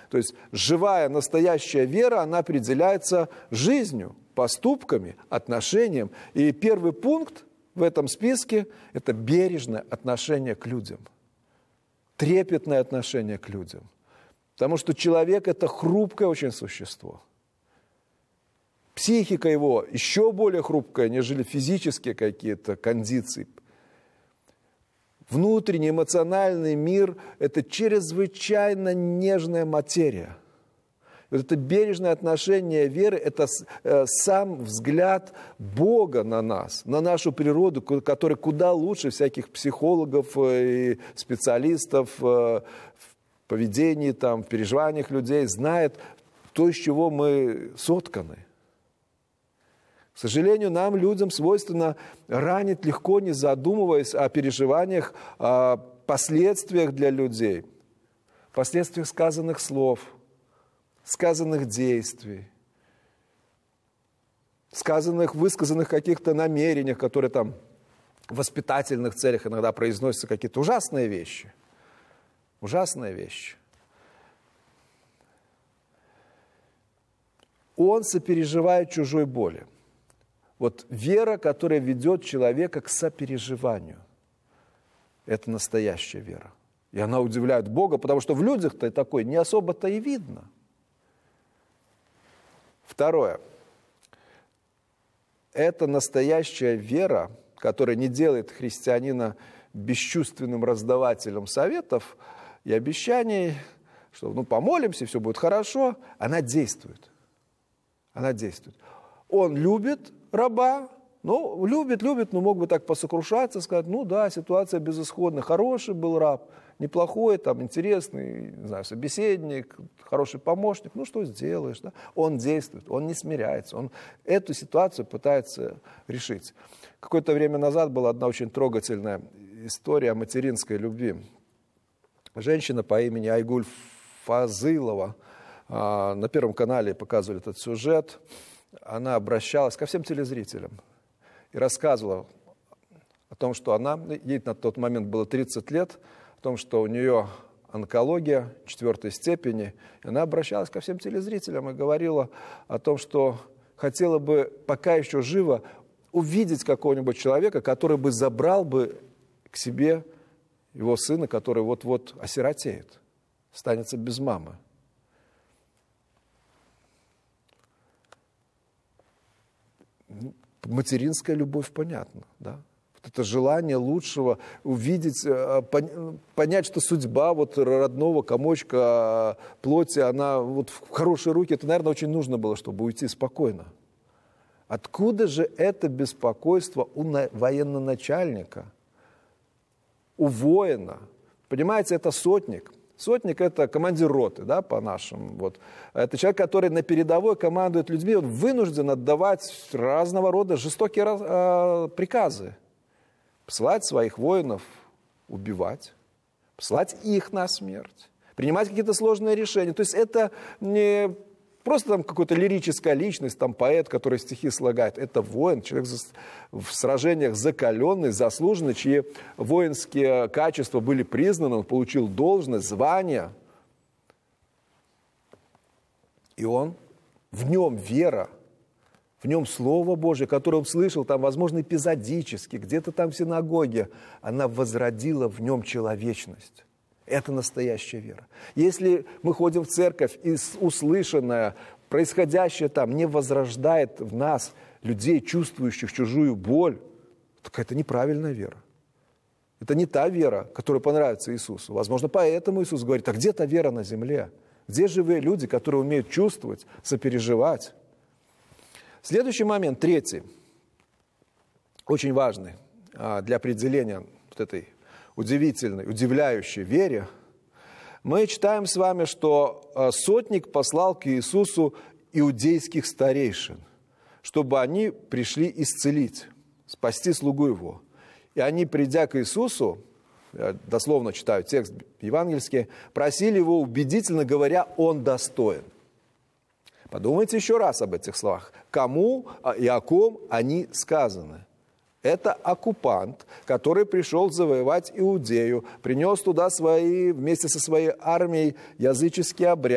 То есть живая, настоящая вера, она определяется жизнью, поступками, отношением. И первый пункт в этом списке – это бережное отношение к людям, трепетное отношение к людям. Потому что человек – это хрупкое очень существо. Психика его еще более хрупкая, нежели физические какие-то кондиции. Внутренний эмоциональный мир – это чрезвычайно нежная материя. Вот это бережное отношение веры – это сам взгляд Бога на нас, на нашу природу, который куда лучше всяких психологов и специалистов в поведении, в переживаниях людей, знает то, из чего мы сотканы. К сожалению, нам, людям, свойственно ранить легко, не задумываясь о переживаниях, о последствиях для людей, последствиях сказанных слов, сказанных действий, высказанных каких-то намерениях, которые в воспитательных целях иногда произносятся какие-то ужасные вещи. Ужасные вещи. Он сопереживает чужой боли. Вот вера, которая ведет человека к сопереживанию, это настоящая вера. И она удивляет Бога, потому что в людях-то такой не особо-то и видно. Второе. Это настоящая вера, которая не делает христианина бесчувственным раздавателем советов и обещаний, что помолимся, все будет хорошо. Она действует. Она действует. Он любит раба, любит, но мог бы так посокрушаться, сказать, ситуация безысходная, хороший был раб, неплохой, интересный, не знаю, собеседник, хороший помощник, что сделаешь, да? Он действует, он не смиряется, он эту ситуацию пытается решить. Какое-то время назад была одна очень трогательная история о материнской любви. Женщина по имени Айгуль Фазылова, на Первом канале показывали этот сюжет, она обращалась ко всем телезрителям и рассказывала о том, что ей на тот момент было 30 лет, о том, что у нее онкология 4 степени. И она обращалась ко всем телезрителям и говорила о том, что хотела бы, пока еще живо, увидеть какого-нибудь человека, который бы забрал бы к себе его сына, который вот-вот осиротеет, останется без мамы. Материнская любовь, понятно, да? Вот это желание лучшего, увидеть, понять, что судьба родного комочка плоти, она в хорошие руки, это, наверное, очень нужно было, чтобы уйти спокойно. Откуда же это беспокойство у военачальника, у воина? Понимаете, это сотник. Сотник – это командир роты, да, по-нашему. Это человек, который на передовой командует людьми, он вынужден отдавать разного рода жестокие приказы. Посылать своих воинов убивать, посылать их на смерть, принимать какие-то сложные решения. То есть это не просто какая-то лирическая личность, поэт, который стихи слагает. Это воин, человек в сражениях закаленный, заслуженный, чьи воинские качества были признаны, он получил должность, звание. И в нем вера, в нем Слово Божие, которое он слышал, возможно, эпизодически, где-то в синагоге, она возродила в нем человечность. Это настоящая вера. Если мы ходим в церковь, и услышанное, происходящее не возрождает в нас людей, чувствующих чужую боль, так это неправильная вера. Это не та вера, которая понравится Иисусу. Возможно, поэтому Иисус говорит, а где та вера на земле? Где живые люди, которые умеют чувствовать, сопереживать? Следующий момент, третий, очень важный для определения этой удивительной, удивляющей вере, мы читаем с вами, что сотник послал к Иисусу иудейских старейшин, чтобы они пришли исцелить, спасти слугу его. И они, придя к Иисусу, я дословно читаю текст евангельский, просили его убедительно говоря, он достоин. Подумайте еще раз об этих словах. Кому и о ком они сказаны? Это оккупант, который пришел завоевать Иудею, принес туда вместе со своей армией языческие обряды.